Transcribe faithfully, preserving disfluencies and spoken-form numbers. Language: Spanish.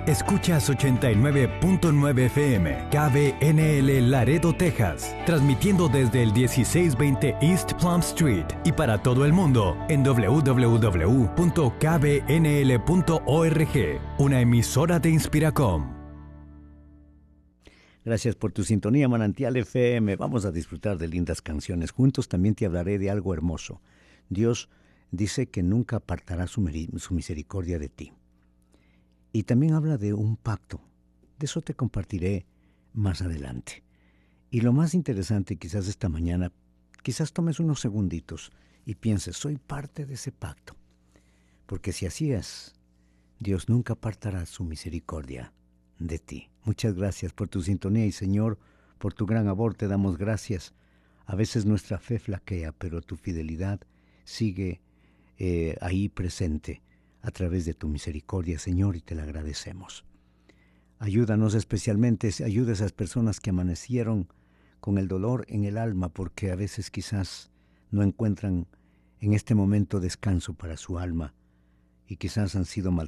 Escuchas ochenta y nueve punto nueve F M, K B N L Laredo, Texas, transmitiendo desde el dieciséis veinte East Plum Street y para todo el mundo en doble u doble u doble u punto k b n l punto org, una emisora de Inspiracom. Gracias por tu sintonía, Manantial F M. Vamos a disfrutar de lindas canciones juntos. También te hablaré de algo hermoso. Dios dice que nunca apartará su, su misericordia de ti. Y también habla de un pacto. De eso te compartiré más adelante. Y lo más interesante, quizás esta mañana, quizás tomes unos segunditos y pienses, soy parte de ese pacto. Porque si así es, Dios nunca apartará su misericordia de ti. Muchas gracias por tu sintonía y, Señor, por tu gran amor te damos gracias. A veces nuestra fe flaquea, pero tu fidelidad sigue eh, ahí presente a través de tu misericordia, Señor, y te la agradecemos. Ayúdanos especialmente, ayuda a esas personas que amanecieron con el dolor en el alma, porque a veces quizás no encuentran en este momento descanso para su alma y quizás han sido maltratados